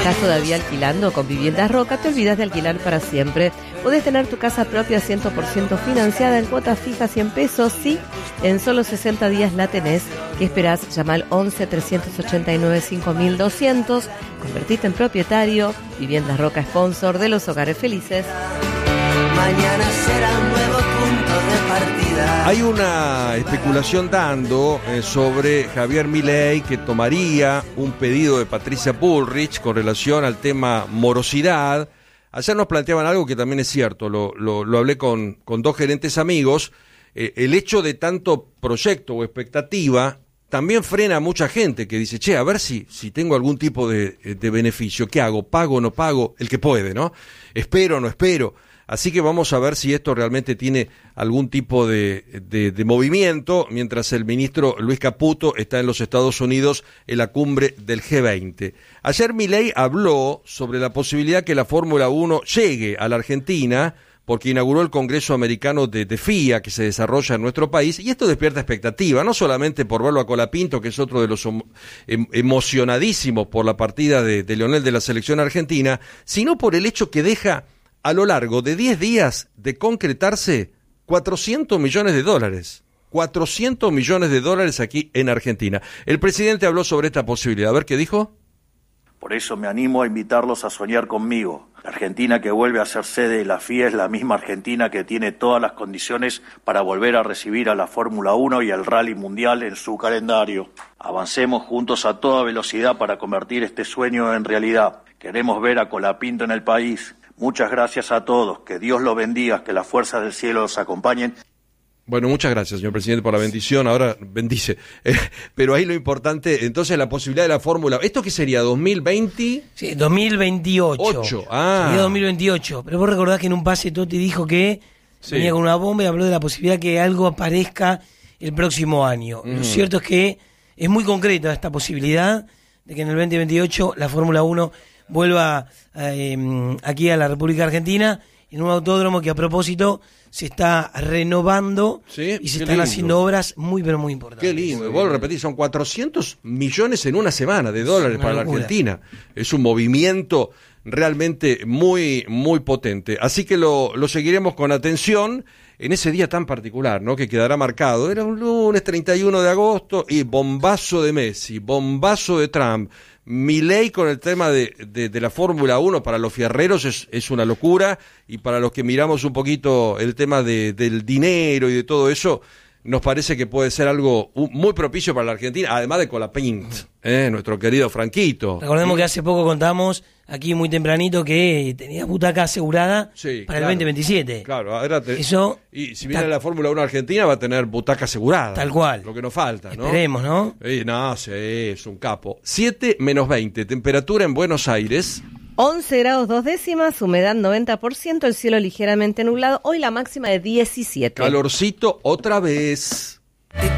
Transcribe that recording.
¿Estás todavía alquilando? Con Viviendas Roca te olvidas de alquilar para siempre. Podés tener tu casa propia 100% financiada en cuotas fijas 100 pesos. Sí, en solo 60 días la tenés. ¿Qué esperás? Llama al 11 389 5200. Convertite en propietario. Viviendas Roca, sponsor de los hogares felices. Mañana será un nuevo punto de partida. Hay una especulación dando sobre Javier Milei, que tomaría un pedido de Patricia Bullrich con relación al tema morosidad. Ayer nos planteaban algo que también es cierto, lo hablé con dos gerentes amigos. El hecho de tanto proyecto o expectativa también frena a mucha gente que dice, a ver si tengo algún tipo de beneficio. ¿Qué hago? ¿Pago o no pago? El que puede, ¿no? ¿Espero o no espero? Así que vamos a ver si esto realmente tiene algún tipo de movimiento, mientras el ministro Luis Caputo está en los Estados Unidos en la cumbre del G20. Ayer Milei habló sobre la posibilidad que la Fórmula 1 llegue a la Argentina, porque inauguró el Congreso Americano de FIA, que se desarrolla en nuestro país, y esto despierta expectativa, no solamente por verlo a Colapinto, que es otro de los emocionadísimos por la partida de Lionel de la selección argentina, sino por el hecho que deja a lo largo de 10 días de concretarse $400 millones. 400 millones de dólares aquí en Argentina. El presidente habló sobre esta posibilidad. A ver qué dijo. Por eso me animo a invitarlos a soñar conmigo. La Argentina que vuelve a ser sede de la FIA es la misma Argentina que tiene todas las condiciones para volver a recibir a la Fórmula 1 y al Rally Mundial en su calendario. Avancemos juntos a toda velocidad para convertir este sueño en realidad. Queremos ver a Colapinto en el país. Muchas gracias a todos, que Dios los bendiga, que las fuerzas del cielo los acompañen. Bueno, muchas gracias, señor presidente, por la bendición. Ahora bendice. Pero ahí lo importante, entonces, la posibilidad de la Fórmula. ¿Esto qué sería? ¿2020? Sí, 2028. 8. Sería 2028. Pero vos recordás que en un pase Totti dijo que venía con una bomba y habló de la posibilidad que algo aparezca el próximo año. Lo cierto es que es muy concreta esta posibilidad de que en el 2028 la Fórmula 1 vuelva aquí a la República Argentina en un autódromo que a propósito se está renovando y se están haciendo obras muy pero muy importantes. Qué lindo, vuelvo a repetir, son 400 millones en una semana de dólares para la Argentina. Es un movimiento realmente muy, muy potente. Así que lo seguiremos con atención en ese día tan particular, ¿no? Que quedará marcado. Era un lunes 31 de agosto y bombazo de Messi, bombazo de Trump. Milei con el tema de la Fórmula 1 para los fierreros es una locura, y para los que miramos un poquito el tema del dinero y de todo eso, nos parece que puede ser algo muy propicio para la Argentina, además de Colapinto, nuestro querido Franquito. Recordemos que hace poco contamos aquí muy tempranito que tenía butaca asegurada para el 2027. Claro, ahora eso. Y si viene la Fórmula 1 Argentina va a tener butaca asegurada. Tal cual. Lo que nos falta, ¿no? Esperemos, ¿no? No, sí, es un capo. 7-20, temperatura en Buenos Aires. 11 grados 2 décimas, humedad 90%, el cielo ligeramente nublado. Hoy la máxima de 17. Calorcito otra vez.